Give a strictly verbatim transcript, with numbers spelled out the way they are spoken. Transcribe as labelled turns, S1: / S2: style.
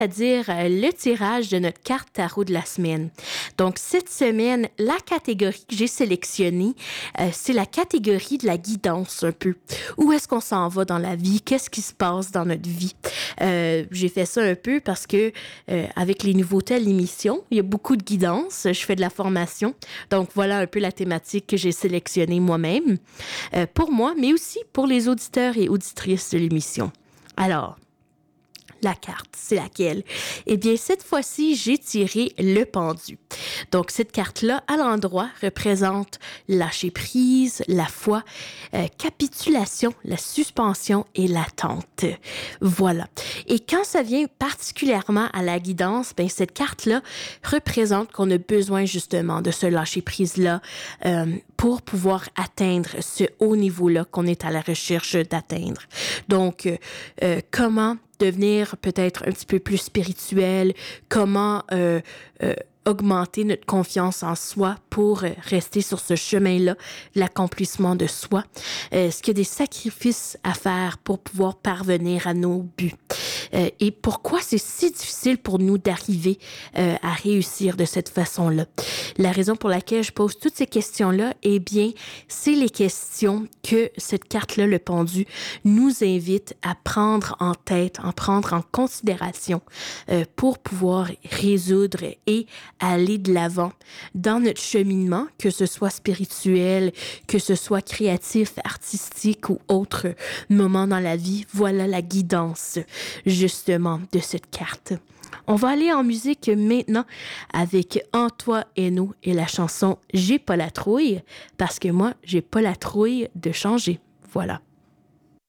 S1: C'est-à-dire euh, le tirage de notre carte tarot de la semaine. Donc, cette semaine, la catégorie que j'ai sélectionnée, euh, c'est la catégorie de la guidance un peu. Où est-ce qu'on s'en va dans la vie? Qu'est-ce qui se passe dans notre vie? Euh, j'ai fait ça un peu parce que euh, avec les nouveautés à l'émission, il y a beaucoup de guidance. Je fais de la formation. Donc, voilà un peu la thématique que j'ai sélectionnée moi-même euh, pour moi, mais aussi pour les auditeurs et auditrices de l'émission. Alors, la carte, c'est laquelle? Eh bien, cette fois-ci, j'ai tiré le pendu. Donc, cette carte-là, à l'endroit, représente lâcher prise, la foi, euh, capitulation, la suspension et l'attente. Voilà. Et quand ça vient particulièrement à la guidance, ben cette carte-là représente qu'on a besoin justement de ce lâcher prise-là euh, pour pouvoir atteindre ce haut niveau-là qu'on est à la recherche d'atteindre. Donc, euh, euh, comment devenir peut-être un petit peu plus spirituel, comment euh, euh, augmenter notre confiance en soi pour euh, rester sur ce chemin-là, l'accomplissement de soi. Euh, est-ce qu'il y a des sacrifices à faire pour pouvoir parvenir à nos buts? Euh, et pourquoi c'est si difficile pour nous d'arriver euh, à réussir de cette façon-là? La raison pour laquelle je pose toutes ces questions-là, eh bien, c'est les questions que cette carte-là, le pendu, nous invite à prendre en tête, à prendre en considération euh, pour pouvoir résoudre et aller de l'avant dans notre cheminement, que ce soit spirituel, que ce soit créatif, artistique ou autre moment dans la vie. Voilà la guidance, justement, de cette carte. On va aller en musique maintenant avec Antoine Hainaut et la chanson « J'ai pas la trouille » parce que moi, j'ai pas la trouille de changer. Voilà.